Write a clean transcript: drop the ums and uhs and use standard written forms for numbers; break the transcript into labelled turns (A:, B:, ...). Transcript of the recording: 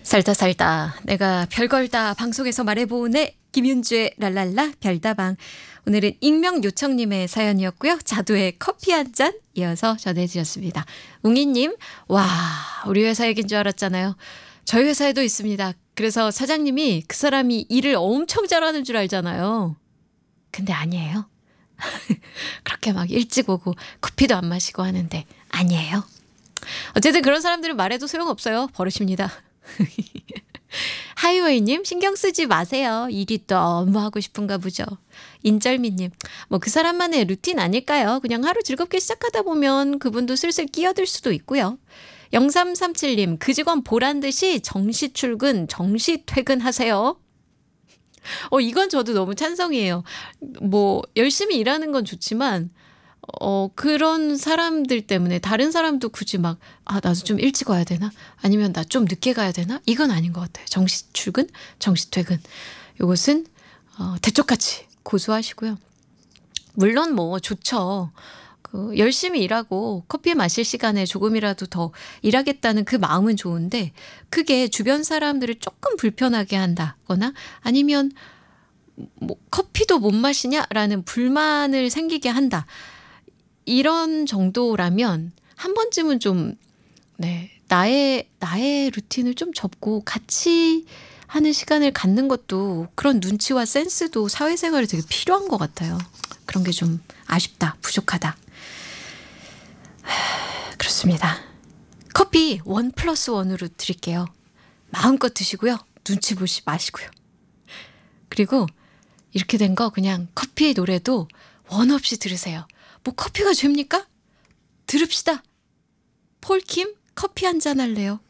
A: 살다 살다 내가 별걸 다 방송에서 말해보네. 김윤주의 랄랄라 별다방. 오늘은 익명 요청님의 사연이었고요. 자두의 커피 한 잔 이어서 전해드렸습니다. 웅이님, 와 우리 회사 얘기인 줄 알았잖아요. 저희 회사에도 있습니다. 그래서 사장님이 그 사람이 일을 엄청 잘하는 줄 알잖아요. 근데 아니에요. 그렇게 막 일찍 오고 커피도 안 마시고 하는데 아니에요. 어쨌든 그런 사람들은 말해도 소용없어요. 버릇입니다. 하이웨이님, 신경 쓰지 마세요. 일이 너무 하고 싶은가 보죠. 인절미님, 뭐 그 사람만의 루틴 아닐까요? 그냥 하루 즐겁게 시작하다 보면 그분도 슬슬 끼어들 수도 있고요. 0337님, 그 직원 보란 듯이 정시 출근, 정시 퇴근하세요. 이건 저도 너무 찬성이에요. 뭐 열심히 일하는 건 좋지만 그런 사람들 때문에 다른 사람도 굳이 막, 나도 좀 일찍 와야 되나? 아니면 나 좀 늦게 가야 되나? 이건 아닌 것 같아요. 정시 출근, 정시 퇴근. 이것은 대쪽같이 고수하시고요. 물론 뭐 좋죠. 열심히 일하고 커피 마실 시간에 조금이라도 더 일하겠다는 그 마음은 좋은데 그게 주변 사람들을 조금 불편하게 한다거나 아니면 뭐 커피도 못 마시냐라는 불만을 생기게 한다. 이런 정도라면 한 번쯤은 좀 나의 루틴을 좀 접고 같이 하는 시간을 갖는 것도 그런 눈치와 센스도 사회생활에 되게 필요한 것 같아요. 그런 게 좀 아쉽다, 부족하다. 그렇습니다. 커피 1+1으로 드릴게요. 마음껏 드시고요. 눈치 보시 마시고요. 그리고 이렇게 된 거 그냥 커피의 노래도 원 없이 들으세요. 뭐 커피가 죄입니까? 들읍시다. 폴킴 커피 한잔 할래요.